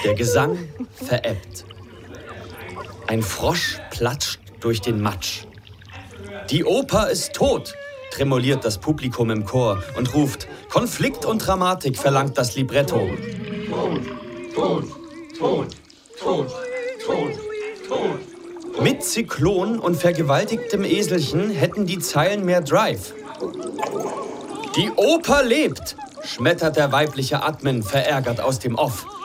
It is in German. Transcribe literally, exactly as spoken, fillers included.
Der Gesang verebbt. Ein Frosch platscht durch den Matsch. Die Oper ist tot, tremoliert das Publikum im Chor und ruft, Konflikt und Dramatik verlangt das Libretto. Tot, tot, tot, tot, tot, tot. Mit Zyklon und vergewaltigtem Eselchen hätten die Zeilen mehr Drive. Die Oper lebt, schmettert der weibliche Admin verärgert aus dem Off.